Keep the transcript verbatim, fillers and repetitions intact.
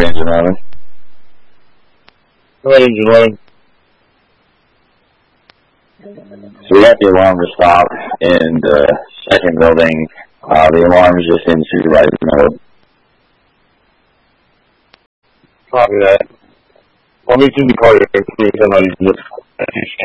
engine running. Go ahead, engine running. So we got the alarm to stop in the second building. Uh, the alarm is just in supervisor mode. Copy that. Let me see the call your I'm not using this.